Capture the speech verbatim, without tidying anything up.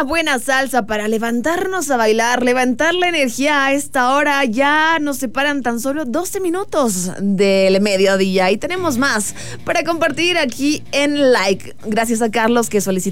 buena, buena salsa para levantarnos a bailar, levantar la energía a esta hora. Ya nos separan tan solo doce minutos del mediodía y tenemos más para compartir aquí en Like. Gracias a Carlos que solicitó